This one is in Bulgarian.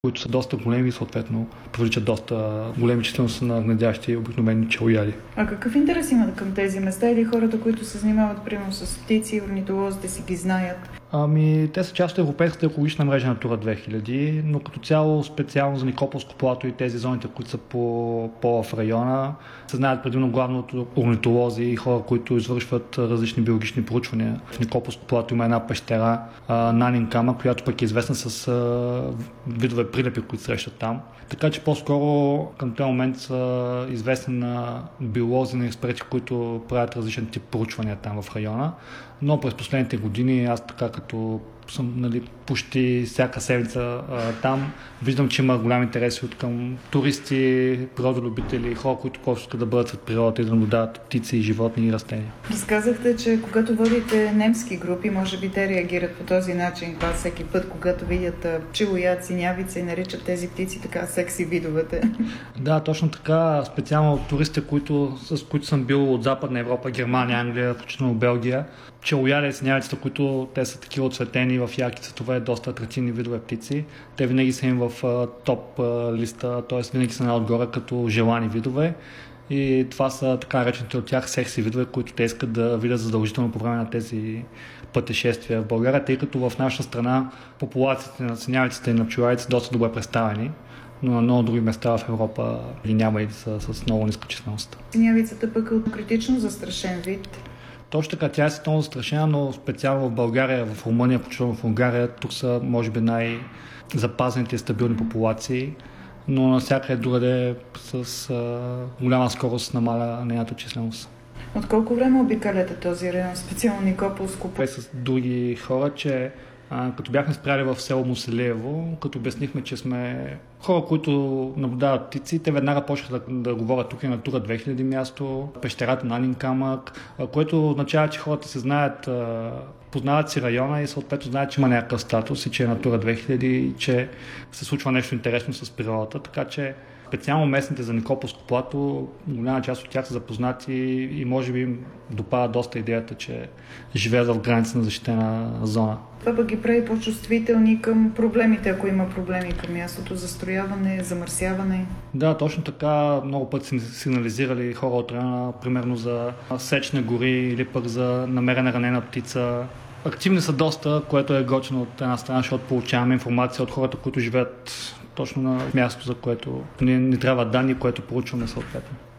които са доста големи и съответно привличат доста големи числености на гнездящи обикновени пчелояди. А какъв интерес имат към тези места или хората, които се занимават примерно с птици, орнитолозите си ги знаят? Те са част от Европейската екологична мрежа Натура 2000, но като цяло специално за Никополско плато и тези зоните, които са в района, се знаят предимно главно от орнитолози и хора, които извършват различни биологични проучвания. В Никополско плато има една пещера Нанинкама, която пък е известна с видове прилепи, които срещат там. Така че по-скоро към този момент са известни на биолози, на експерти, които правят различен тип проучвания там в района. Но през последните години аз така като съм почти всяка седмица там, виждам, че има голям интерес от към туристи, природолюбители, хора, които просто искат да бъдат сред природата и да наблюдават птици, животни и растения. Разказахте, че когато водите немски групи, може би те реагират по този начин, всеки път, когато видят пчелояд, синявица и наричат тези птици така секси видовете. Да, точно така. Специално туристите, с които съм бил от Западна Европа, Германия, Англия, включително Белгия, пчелояди и синявицата, които те са такива отцветени в ярки цветове, доста атрактивни видове птици. Те винаги са им в топ листа, т.е. винаги са отгоре като желани видове. И това са така наречените от тях секси видове, които те искат да видят задължително по време на тези пътешествия в България, тъй като в нашата страна популациите на синявиците и на пчелоядите са доста добре представени, но на много други места в Европа ги няма и са с много ниска численост. Синявицата пък е критично застрашен вид. Точно така, тя е световно застрашена, но специално в България, в Румъния, включително в Унгария, тук са може би най-запазените и стабилни популации, но навсякъде другаде с голяма скорост намаля нейната численост. От колко време обикаляте този район, специално Никополско? С други хора, че като бяхме спряли в село Моселиево, като обяснихме, че сме хора, които наблюдават птици, те веднага почнаха да говорят тук е Натура 2000 място, пещерата Нанинкамък, което означава, че хората се знаят, познават си района и съответно знаят, че има някакъв статус и че е Натура 2000 и че се случва нещо интересно с природата, така че специално местните за Никополско плато, голяма част от тях са запознати и може би им допада доста идеята, че живеят в граница на защитена зона. Това пък ги прави по-чувствителни към проблемите, ако има проблеми към мястото, застрояване, замърсяване. Да, точно така. Много пъти са сигнализирали хора от района, примерно за сеч на гори или пък за намерена ранена птица. Активни са доста, което е готино от една страна, защото получаваме информация от хората, които живеят точно на място, за което ни трябва данни, което проучваме съответно.